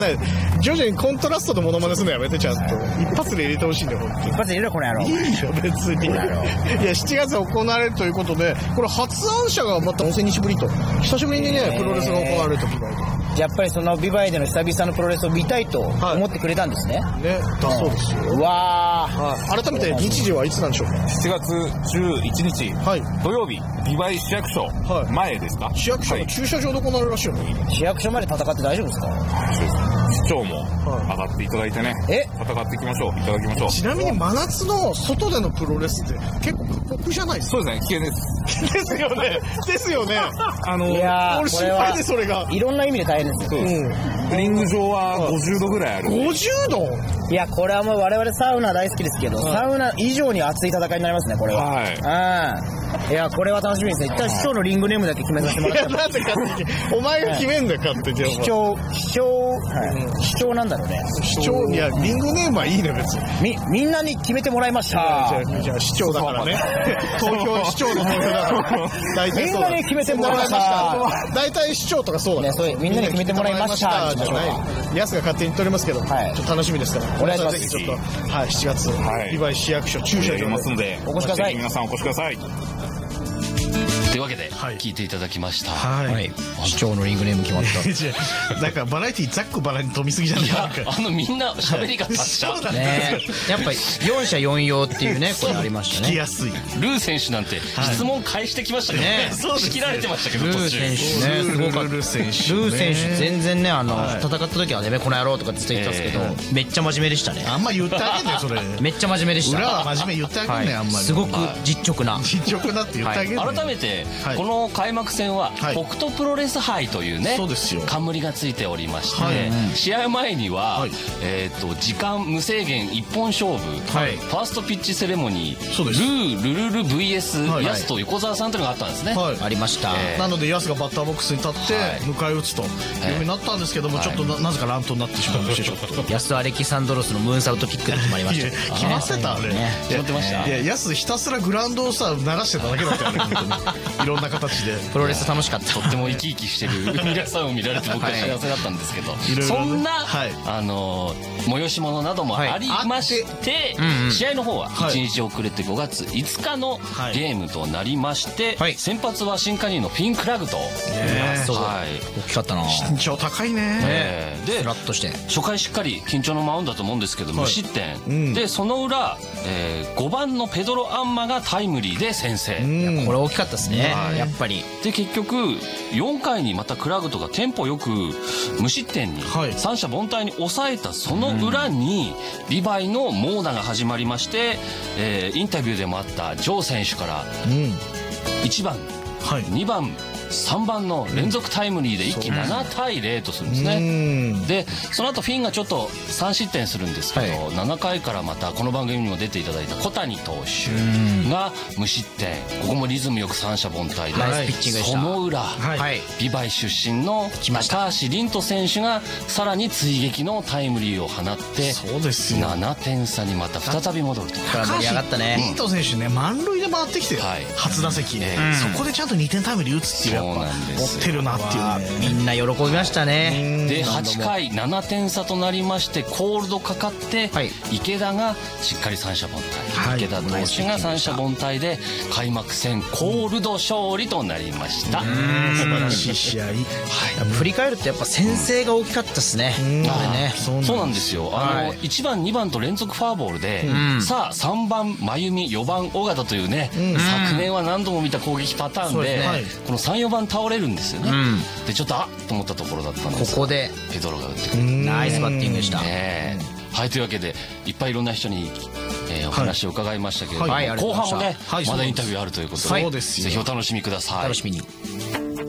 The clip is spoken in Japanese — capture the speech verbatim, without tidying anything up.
徐々にコントラストのモノマネするのやめて、ちゃんと一発で入れてほしいんだよ、本当に。 一発で入れろこの野郎。 いいよ別に。いやしちがつ行われるということで、これ初案者がまたよんせんにちぶりと久しぶりにねプロレスが行われるときがやっぱりそのビバイでの久々のプロレスを見たいと思ってくれたんですね。 ね、だそうですよ。 うわー、改めて日時はいつなんでしょうか。 しちがつじゅういちにち、はい、土曜日、ビバイ市役所前ですか。 市役所の駐車場で行われるらしいよね。 市役所まで戦って大丈夫ですか。 市長も上がっていただいてね、え戦っていきましょう、いただきましょう。 ちなみに真夏の外でのプロレスって結構過酷じゃないですか。 そうですね、危険です。 ですよね。ですよね。 あのいやー、 俺心配でそれが。 いろんな意味で大変ですよ。 うん。リング上はごじゅうどぐらいある。 ごじゅうど？ いや、これはもう我々サウナ大好きですけど、はい、サウナ以上に熱い戦いになりますね、これは。はい。うん。いや、これは楽しみですね。一旦市長のリングネームだけ決めさせてもらって。いや、なんで勝手に。お前が決めんだよ、勝手に。市長、市長、はい、市長なんだろうね。 市長、いや、リングネームはいいね、別に。 み、みんなに決めてもらいました。 じゃあ、じゃあ市長だからね。投票、市長の投票だから。大体みんなに決めてもらいました。 大体市長とかそうだね。 そう、みんなに決めてもらいました。 じゃない。ヤスが勝手に言っておりますけど、はい、ちょっと楽しみですから。 お願いします。 ぜひちょっと、はい、しちがつ、ビバイ市役所駐車場ますので、 お越しください。 皆さんお越しください。 というわけで聞いていただきました。 はい。市長のリングネーム決まった。 なんかバラエティざっくばらに飛びすぎじゃないか。 あのみんな喋りが達者。 ね。やっぱり四者四様っていうねこれありましたね。 聞きやすい。 ルー選手なんて質問返してきましたね。仕切られてましたけど。 ルー選手ねすごかった。ルー選手。ルー選手全然ねあの戦った時はねこの野郎とかって言ってたんですけどめっちゃ真面目でしたね。 あんま言ってあげんねそれ。 めっちゃ真面目でした。 裏は真面目言ってあげんねあんまり。 すごく実直な。 実直なって言ってあげんね。 改めてこの開幕戦は北斗プロレス杯というね冠がついておりまして、試合前にはえっと時間無制限一本勝負ファーストピッチセレモニールールルル ブイエス ヤスと横澤さんというのがあったんですね。 ありました。 なのでヤスがバッターボックスに立って迎え撃つというふうになったんですけども、ちょっとなぜか乱闘になってしまいまして、ちょっとヤスアレキサンドロスのムーンサルトキックで決まりました。 決まってたあれ。 決まってました。 いやヤスひたすらグラウンドをさ流してただけだったよね本当に。いろんな形でプロレス楽しかった。 とっても生き生きしてる皆さんを見られて僕は幸せだったんですけど、そんなあの催し物などもありまして、試合の方はいちにち遅れてごがついつかのゲームとなりまして、先発は新加入のフィンクラグと。 大きかったな。 身長高いね。 でフラッとして初回しっかり緊張のマウンドだと思うんですけど無失点で、その裏ごばんのペドロ・アンマがタイムリーで先制。 これ大きかったですねやっぱり。 で結局よんかいにまたクラグトがテンポよく無失点に三者凡退に抑えたその裏にビバイの猛打が始まりまして、えー、インタビューでもあったジョー選手からいちばん、にばん、さんばんの連続タイムリーで一気ななたいゼロとするんですね。でその後フィンがちょっとさんしってんするんですけど、はい、ななかいからまたこの番組にも出ていただいた小谷投手が無失点、ここもリズムよく三者凡退で、はい、その裏、はい、ビバイ出身の高橋凛人選手がさらに追撃のタイムリーを放ってななてんさにまた再び戻ると。 盛り上がったね。 凛人選手ね満塁で回ってきて、はい、初打席、えー、そこでちゃんとにてんタイムリー打つっていう、やっぱ持ってるなっていうね。 みんな喜びましたね。 ではちかいななてんさとなりましてコールドかかって、はい、池田がしっかり三者凡退、はい、池田投手が三者凡退で開幕戦コールド勝利となりました。 素晴らしい試合、はい、 振り返るとやっぱ先制が大きかったですね。 ねそうなんですよ。あの、はい、いちばんにばんと連続フォアボールで、うん、さあさんばん真由美よばん尾形というね、うん、昨年は何度も見た攻撃パターンで、ね、はい、このさん、よばん倒れるんですよね、うん、でちょっとあっと思ったところだったんです。 ここでペドロが打ってくる。 ナイスバッティングでした、 ね、はい。というわけでいっぱいいろんな人に、えー、お話を伺いましたけれども、はい、後半もね、はい、まだインタビューあるということで、はい、ぜひお楽しみください。 楽しみに。